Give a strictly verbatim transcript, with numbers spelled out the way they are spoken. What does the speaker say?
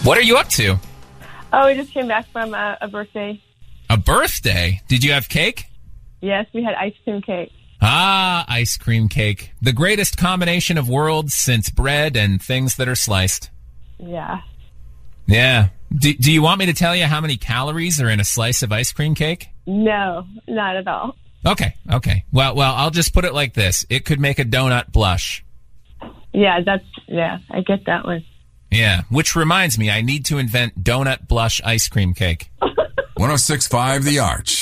What are you up to? Oh, we just came back from a, a birthday. A birthday? Did you have cake? Yes, we had ice cream cake. Ah, ice cream cake. The greatest combination of worlds since bread and things that are sliced. Yeah. Yeah. Do, do you want me to tell you how many calories are in a slice of ice cream cake? No, not at all. Okay, okay. Well, well, I'll just put it like this. It could make a donut blush. Yeah, that's, yeah, I get that one. Yeah, which reminds me, I need to invent donut blush ice cream cake. one oh six point five The Arch.